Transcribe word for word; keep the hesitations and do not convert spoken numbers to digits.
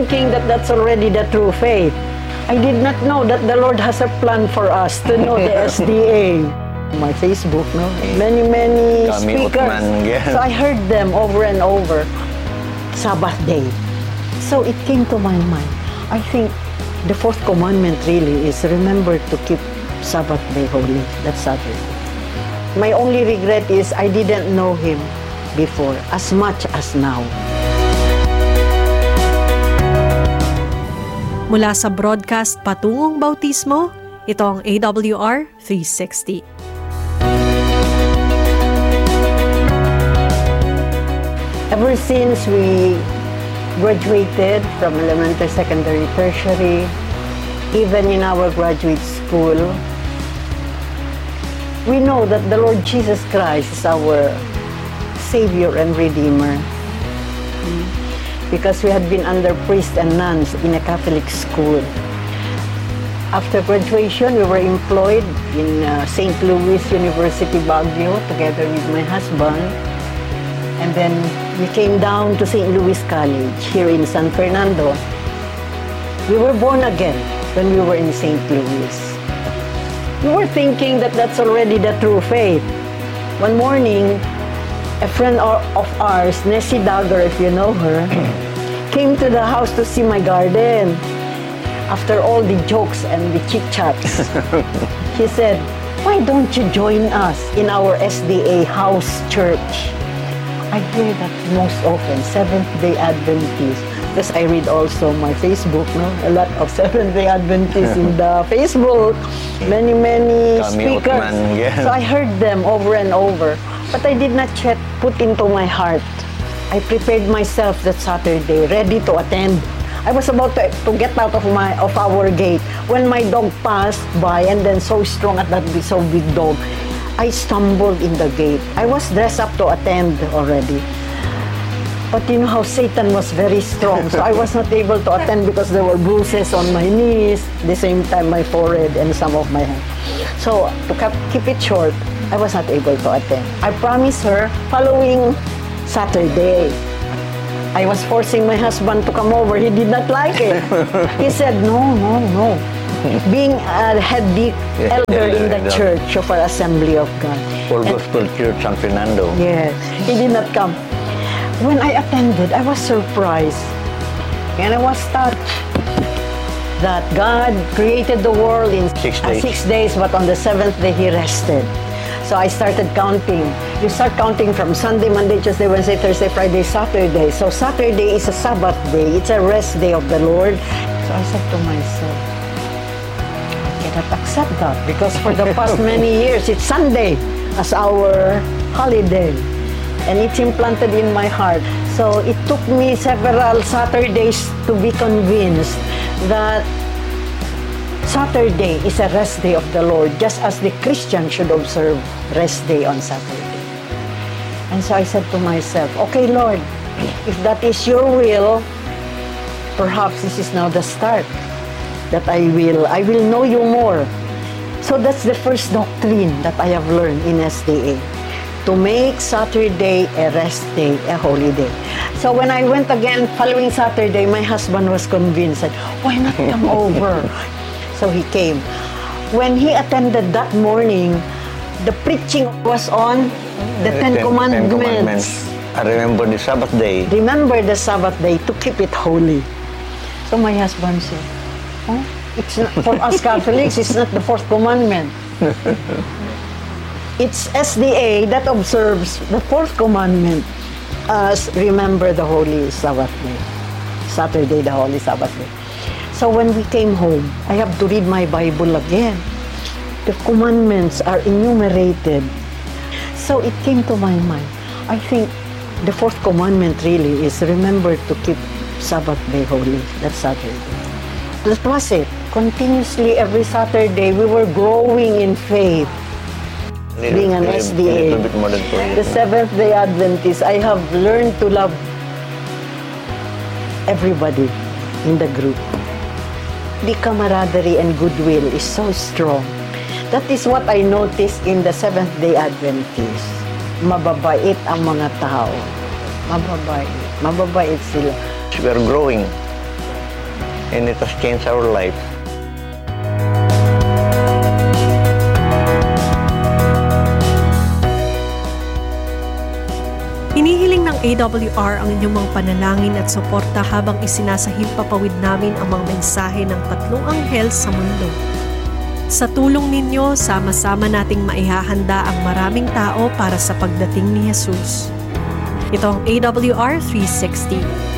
thinking that that's already the true faith. I did not know that the Lord has a plan for us to know the S D A. My Facebook, no? Many, many Kami speakers. Utman, yeah. So I heard them over and over. Sabbath day. So it came to my mind. I think the fourth commandment really is remember to keep Sabbath day holy. That's Saturday. My only regret is I didn't know Him before as much as now. Mula sa broadcast Patungong Bautismo, ito ang A W R three sixty. Ever since we graduated from elementary, secondary, tertiary, even in our graduate school, we know that the Lord Jesus Christ is our Savior and Redeemer. Because we had been under priests and nuns in a Catholic school. After graduation, we were employed in uh, Saint Louis University, Baguio, together with my husband. And then we came down to Saint Louis College here in San Fernando. We were born again when we were in Saint Louis. We were thinking that that's already the true faith. One morning, a friend of ours, Nessie Dagger, if you know her, came to the house to see my garden. After all the jokes and the chit-chats, he said, "Why don't you join us in our S D A house church?" I hear that most often, Seventh-day Adventists. Because I read also my Facebook, no? A lot of Seventh-day Adventists in the Facebook. Many, many Kami speakers. Utman, yeah. So I heard them over and over. But I did not yet put into my heart. I prepared myself that Saturday, ready to attend. I was about to, to get out of my of our gate when my dog passed by, and then so strong at that big, so big dog, I stumbled in the gate. I was dressed up to attend already. But you know how Satan was very strong, so I was not able to attend because there were bruises on my knees, at the same time my forehead and some of my hands. So to keep it short, I was not able to attend. I promised her following Saturday. I was forcing my husband to come over. He did not like it. He said, no, no, no. Being a head elder in the church of our Assembly of God. Full Gospel Church, San Fernando. Yes, he did not come. When I attended, I was surprised. And I was touched that God created the world in Six uh, days. six days, but on the seventh day He rested. So I started counting. You start counting from Sunday, Monday, Tuesday, Wednesday, Thursday, Friday, Saturday. So Saturday is a Sabbath day. It's a rest day of the Lord. So I said to myself, I cannot accept that because for the past many years, it's Sunday as our holiday. And it's implanted in my heart. So it took me several Saturdays to be convinced that Saturday is a rest day of the Lord, just as the Christian should observe rest day on Saturday. And so I said to myself, okay, Lord, if that is your will, perhaps this is now the start that I will, I will know you more. So that's the first doctrine that I have learned in S D A. To make Saturday a rest day, a holy day. So when I went again following Saturday, my husband was convinced that, why not come over? So he came. When he attended that morning, the preaching was on the Ten, Ten Commandments. Ten Commandments. I remember the Sabbath day. Remember the Sabbath day to keep it holy. So my husband said, oh, it's not, for us Catholics, it's not the fourth commandment. It's S D A that observes the fourth commandment as remember the holy Sabbath day. Saturday, the holy Sabbath day. So when we came home, I have to read my Bible again. The commandments are enumerated. So it came to my mind. I think the fourth commandment really is remember to keep Sabbath day holy. That's Saturday. That was it. Continuously every Saturday, we were growing in faith. Being an S D A, a little bit more than four years the Seventh-day Adventist, I have learned to love everybody in the group. The camaraderie and goodwill is so strong. That is what I noticed in the Seventh-day Adventist. Mababait ang mga tao. Mababait. Mababait sila. We are growing. and it has changed our life. Hinihiling ng A W R ang inyong mga panalangin at suporta habang isinasahil papawid namin ang mga mensahe ng tatlong anghel sa mundo. Sa tulong ninyo, sama-sama nating maihahanda ang maraming tao para sa pagdating ni Jesus. Ito ang A W R three sixty.